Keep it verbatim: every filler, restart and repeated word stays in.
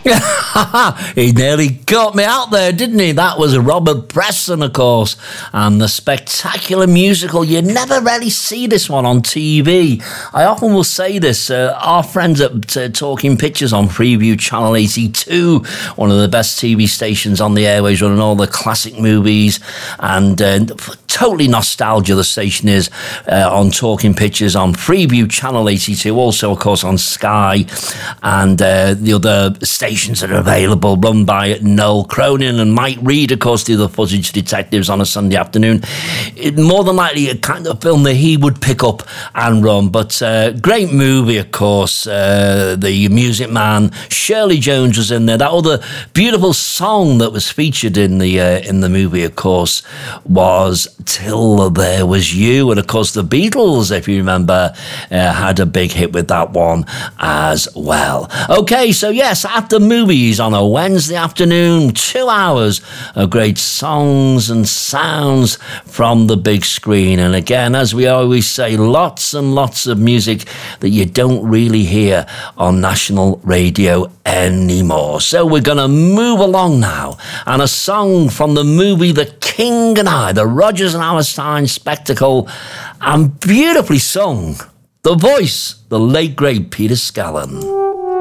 He nearly got me out there, didn't he? That was Robert Preston, of course, and the spectacular musical. You never really see this one on T V. I often will say this, uh, our friends at uh, Talking Pictures on Freeview Channel eighty-two, one of the best T V stations on the airways, running all the classic movies, and uh, totally nostalgia the station is uh, on Talking Pictures on Freeview Channel eighty-two, also, of course, on Sky, and uh, the other stations that are available, run by Noel Cronin and Mike Reed, of course, do the footage detectives on a Sunday afternoon. It, more than likely a kind of film that he would pick up and run, but uh, great movie, of course. Uh, the Music Man, Shirley Jones was in there. That other beautiful song that was featured in the uh, in the movie, of course, was Till There Was You, and of course the Beatles, if you remember, uh, had a big hit with that one as well. Okay, so yes, after movies on a Wednesday afternoon, two hours of great songs and sounds from the big screen. And again, as we always say, lots and lots of music that you don't really hear on national radio anymore. So we're going to move along now, and a song from the movie The King and I, the Rodgers and Hammerstein spectacle, and beautifully sung, the voice, the late great Peter Scallon.